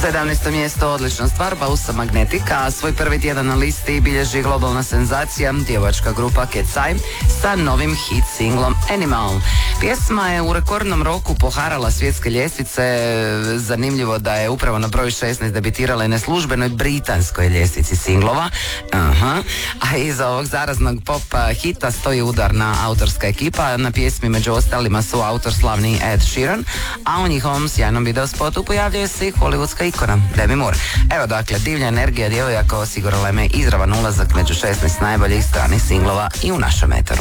17. mjesto, odlična stvar, Bausa Magnetica, svoj prvi tjedan na listi bilježi globalna senzacija, djevačka grupa Cat's Eye sa novim hit singlom Animal. Pjesma je u rekordnom roku poharala svjetske ljestvice, zanimljivo da je upravo na broju 16 debitirala i na službenoj britanskoj ljestvici singlova. A iza ovog zaraznog pop hita stoji udarna autorska ekipa, na pjesmi među ostalima su autor slavni Ed Sheeran, a u njihovom sjajnom videospotu pojavljuje se i hollywoodska ikona Demi Moore. Evo dakle, divlja energija djevojaka osigurala je izravan ulazak među 16 najboljih stranih singlova i u našem eteru.